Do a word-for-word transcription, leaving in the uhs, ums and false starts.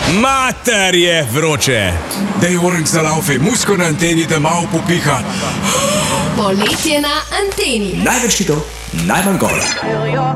Mater je vroče. Dej orang za laufe, musko na anteni, da malo popiha. Poletje na anteni. Največ hitov, najmanj gora.